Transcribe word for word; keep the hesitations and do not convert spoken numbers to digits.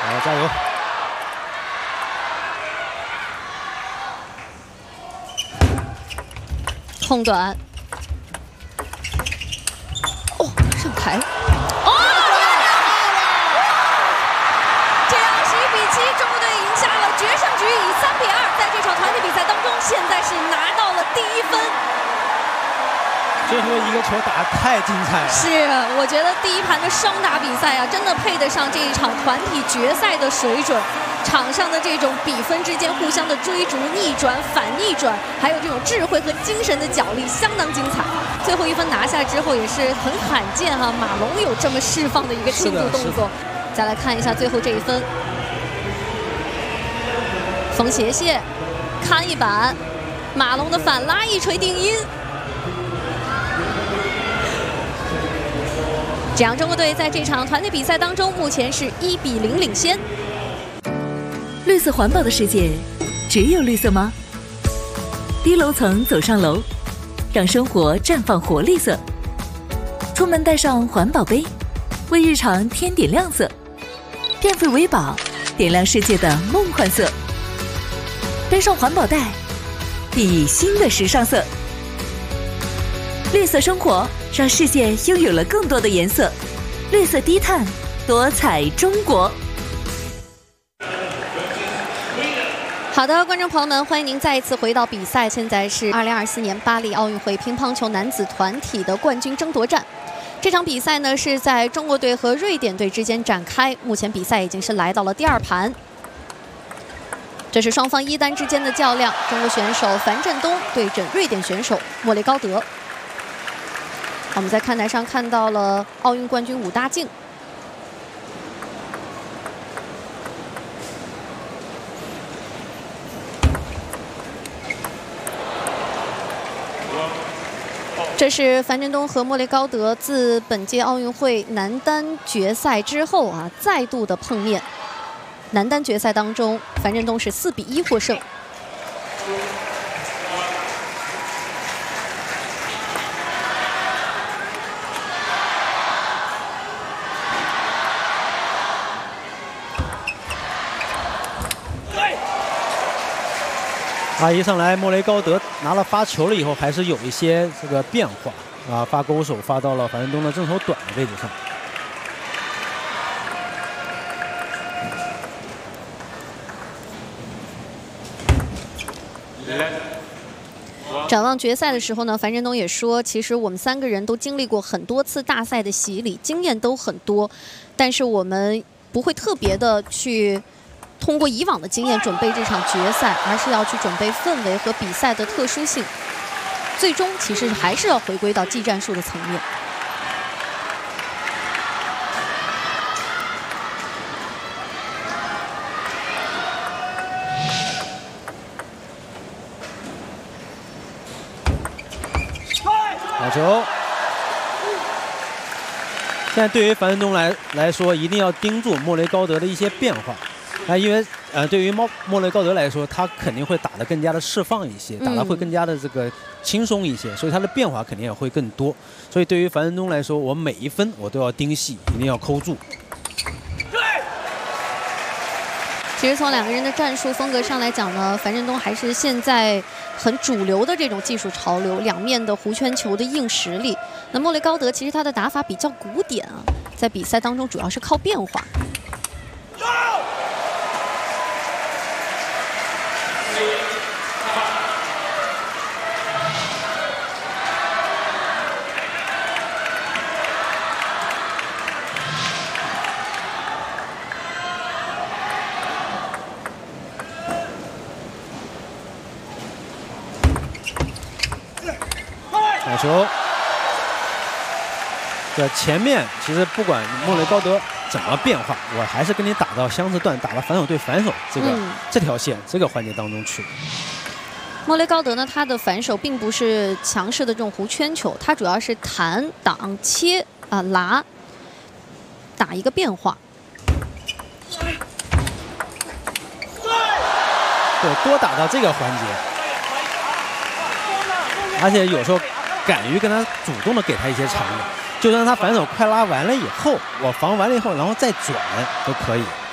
好，加油！ 空短。哦，上台。哦，这样十一比七，中国队赢下了决胜局，以三比二在这场团体比赛当中，现在是拿到了第一分。 最后一个球打得太精彩了。 是，我觉得第一盘的双打比赛啊，真的配得上这一场团体决赛的水准。场上的这种比分之间互相的追逐、逆转、反逆转，还有这种智慧和精神的角力，相当精彩。最后一分拿下之后，也是很罕见哈、啊，马龙有这么释放的一个庆祝动作。再来看一下最后这一分，冯鞋鞋看一板，马龙的反拉一锤定音。 这样，中国队在这场团体比赛当中，目前是一比零领先。 绿色环保的世界，只有绿色吗？低楼层走上楼，让生活绽放活力色。出门带上环保杯，为日常添点亮色。电费为宝，点亮世界的梦幻色。背上环保袋，熠熠新的时尚色。绿色生活。 让世界拥有了更多的颜色，绿色低碳，多彩中国。 好的，观众朋友们，欢迎您再一次回到比赛。现在是二零二四年巴黎奥运会乒乓球男子团体的冠军争夺战。这场比赛呢是在中国队和瑞典队之间展开，目前比赛已经是来到了第二盘。这是双方一单之间的较量，中国选手樊振东对阵瑞典选手莫雷高德。 我们在看台上看到了奥运冠军武大靖。这是樊振东和莫雷高德自本届奥运会男单决赛之后啊，再度的碰面。男单决赛当中，樊振东是四比一获胜。 啊，一上来莫雷高德拿了发球了以后，还是有一些这个变化啊，发勾手发到了樊振东的正手短的位置上。 展望决赛的时候呢，樊振东也说，其实我们三个人都经历过很多次大赛的洗礼，经验都很多，但是我们不会特别的去。 通过以往的经验准备这场决赛，而是要去准备氛围和比赛的特殊性。最终其实还是要回归到技战术的层面。 好球！现在对于樊振东来来说，一定要盯住莫雷高德的一些变化。 啊，因为呃，对于莫莫雷高德来说，他肯定会打得更加的释放一些，打得会更加的这个轻松一些，所以他的变化肯定也会更多。所以对于樊振东来说，我每一分我都要盯细，一定要扣住。 其实从两个人的战术风格上来讲呢，樊振东还是现在很主流的这种技术潮流，两面的弧圈球的硬实力。那莫雷高德其实他的打法比较古典啊，在比赛当中主要是靠变化。 好球！对，前面其实不管莫雷高德怎么变化，我还是跟你打到相似段，打到反手对反手这个、嗯、这条线这个环节当中去。 莫雷高德呢，他的反手并不是强势的这种弧圈球，他主要是弹、挡、切啊、呃、拉，打一个变化。 对，多打到这个环节，而且有时候敢于跟他主动的给他一些长的，就算他反手快拉完了以后，我防完了以后，然后再转都可以。